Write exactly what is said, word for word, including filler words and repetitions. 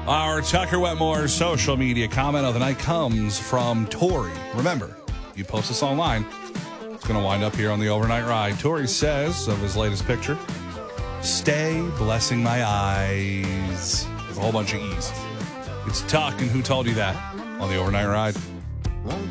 Our Tucker Wetmore social media comment of the night comes from Tori. Remember, you post this online, it's going to wind up here on the overnight ride. Tori says of his latest picture, "Stay blessing my eyes." There's a whole bunch of E's. It's Tuck, and who told you that on the overnight ride?